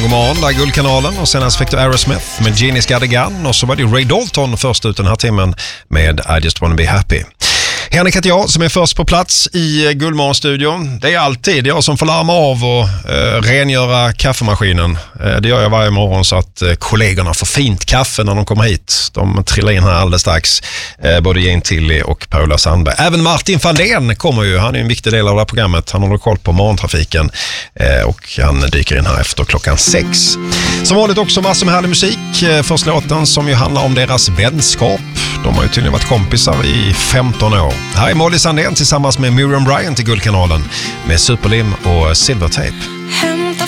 God morgon, där är Guldkanalen. Och senast fick du Aerosmith med Genie's Got a Gun. Och så var det Ray Dalton först ut den här timmen med I Just Wanna Be Happy. Henrik heter jag som är först på plats i Guldmorgonstudion. Det är alltid jag som får larma av och rengöra kaffemaskinen. Det gör jag varje morgon så att kollegorna får fint kaffe när de kommer hit. De trillar in här alldeles strax. Både Jane Tilly och Paula Sandberg. Även Martin Fandén kommer ju. Han är en viktig del av det här programmet. Han håller koll på morgontrafiken och han dyker in här efter klockan 6. Som vanligt också massor med härlig musik. Först låten som ju handlar om deras vänskap. De har ju tydligen varit kompisar i 15 år. Här är Molly Sandén tillsammans med Miriam Bryant i Guldkanalen med Superlim och Silvertape.